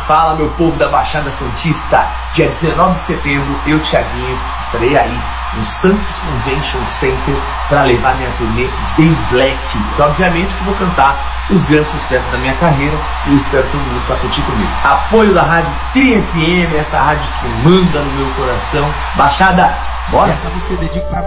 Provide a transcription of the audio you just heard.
Fala, meu povo da Baixada Santista. Dia 19 de setembro, eu, Thiaguinho, estarei aí no Santos Convention Center para levar minha turnê Day Black. Então, obviamente que vou cantar os grandes sucessos da minha carreira e espero todo mundo para curtir comigo. Apoio da Rádio Tri FM, essa rádio que manda no meu coração. Baixada, bora! Essa música eu dedico pra